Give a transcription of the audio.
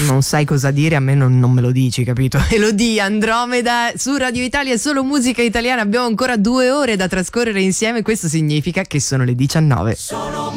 non sai cosa dire, a me non me lo dici, capito? Elodie, Andromeda, su Radio Italia, solo musica italiana. Abbiamo ancora 2 ore da trascorrere insieme, questo significa che sono le 19.